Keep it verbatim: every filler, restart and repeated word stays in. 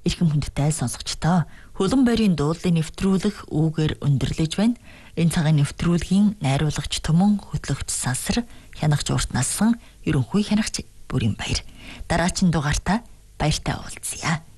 Эрхэм хүндтэй сонсогчдоо хөлөн байрын дуулын нэвтрүүлэг үүгээр өндөрлөж байна. Энэ цагаан нэвтрүүлгийн найруулагч Түмэн, хөтлөгч Сансар, хянагч Урт Насан, ерөнхий хянагч Бүрийн Баяр. Дараачин дугаартаа баяртай уулзъя.